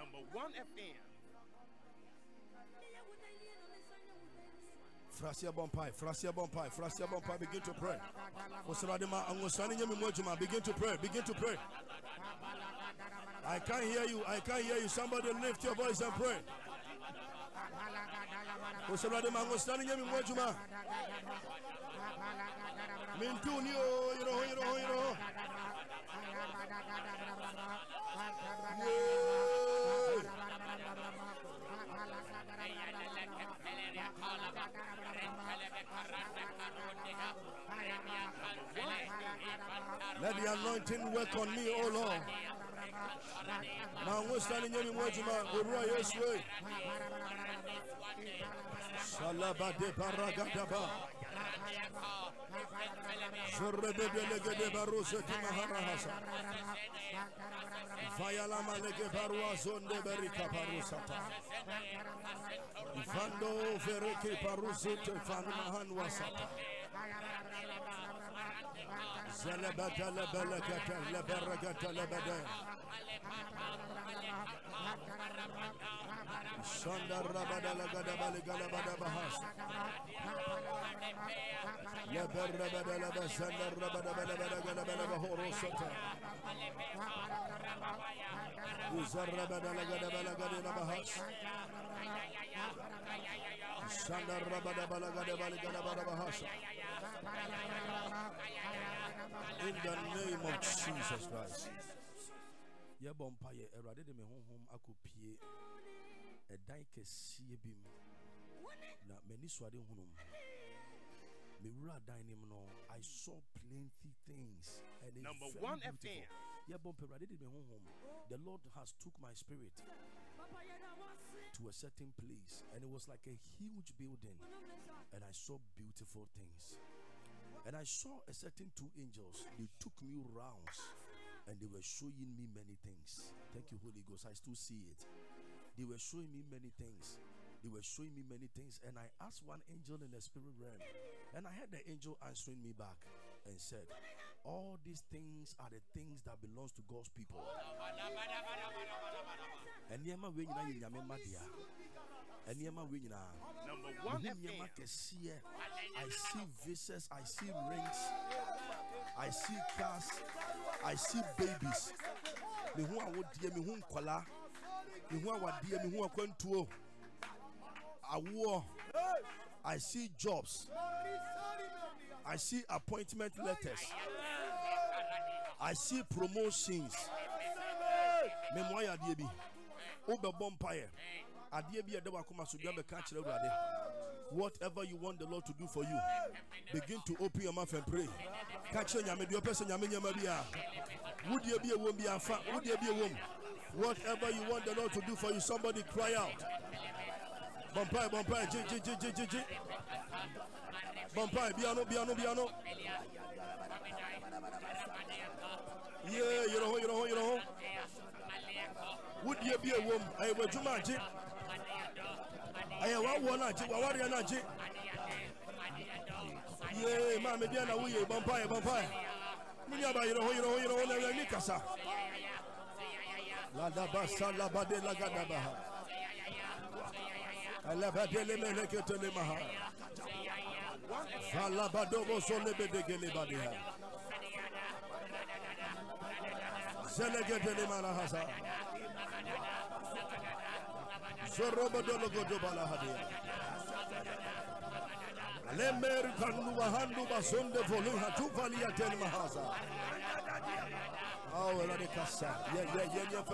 Number 1 FM. Frasia Bompai, begin to pray. Begin to pray, begin to pray. I can't hear you, Somebody lift your voice and pray. Let the anointing work on me, oh Lord. Now we're standing in the Salabade Paragadaba Zorrebede Barusa Timaharahasa Vayalama Lege Baruazon de Berica Parusata Fando Fereke Parusute Fanmahan Wasata Zelebata Lebelekata Leberagata Lebede Shanda Rabada Lagadabali Galabada Bahas Leberabada Labasanda Rabada Galabada Bahorosata Uzarabada Lagadabala Gadina Bahas Shanda Rabada Balagadabali Galabada Bahas. In the name of Jesus Christ. Ya bompaye erade de me honhom akopie edan kesiye bim na mani swade honum me wura dan nim no I saw plenty things and Number 1 FM. Ya bompa erade de me honhom the Lord has took my spirit to a certain place and it was like a huge building and I saw beautiful things and I saw a certain 2 angels. They took me rounds and they were showing me many things. Thank you, Holy Ghost. I still see it. They were showing me many things. And I asked one angel in the spirit realm, and I heard the angel answering me back and said, all these things are the things that belongs to God's people. And Number 1 FM. I see visas, I see rings, I see cars, I see babies. I see jobs. I see appointment letters. I see promotions. Memoya diebi. Obe bompire. Adiebi adewa kuma subia be ka kire urade. Whatever you want the Lord to do for you, begin to open your mouth and pray. Catch nyame de opese nyame nyama bia. Wudie bia wom bia fa, wudie bia wom. Whatever you want the Lord to do for you, somebody cry out. Bompire, ji. Bompire, piano. Yeah, you know. Would you be a woman? I will do magic. I want one magic. Yeah, Mamma Diana, we Bompire. You know, Nikasa. La basa la bade la gadabaha. Alabadele meleketele maha. Falabadobo solebede gelebadeha. Zelegedele malahasa. Zorobodolo godobala hadia. Lemer kanu wahandu basonde voluha tu valia tel mahasa. Oh, la de casa. Yeah.